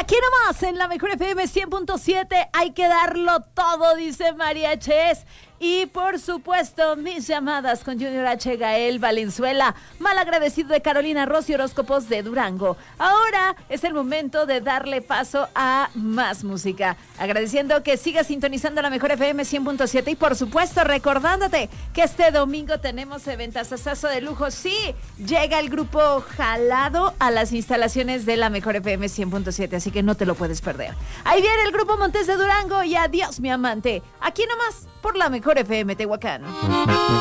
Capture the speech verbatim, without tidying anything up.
aquí nomás en la Mejor F M cien punto siete hay que darlo todo, dice María Ches. Y por supuesto, mis llamadas con Junior H. Gael Valenzuela, malagradecido de Carolina Rossi, horóscopos de Durango. Ahora es el momento de darle paso a más música. Agradeciendo que sigas sintonizando la Mejor F M cien punto siete y por supuesto recordándote que este domingo tenemos eventazazazo de lujo. Sí, llega el grupo Jalado a las instalaciones de la Mejor F M cien punto siete, así que no te lo puedes perder. Ahí viene el grupo Montes de Durango y adiós mi amante. Aquí nomás por la Mejor F M Tehuacán.